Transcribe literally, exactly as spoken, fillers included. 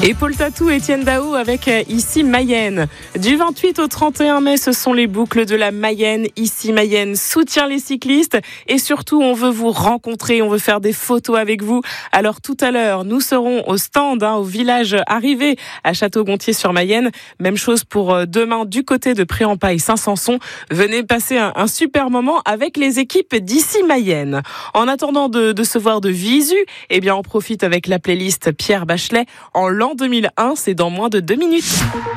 Et Paul Tatou, Étienne Dao avec Ici Mayenne. Du vingt-huit au trente et un mai, ce sont les boucles de la Mayenne. Ici Mayenne soutient les cyclistes et surtout on veut vous rencontrer, on veut faire des photos avec vous. Alors tout à l'heure, nous serons au stand, hein, au village arrivé à Château-Gontier-sur-Mayenne. Même chose pour demain du côté de Pré-en-Pail, Saint-Sanson. Venez passer un, un super moment avec les équipes d'Ici Mayenne. En attendant de, de se voir de visu, eh bien on profite avec la playlist Pierre Bachelet en l'an deux mille un, c'est dans moins de deux minutes.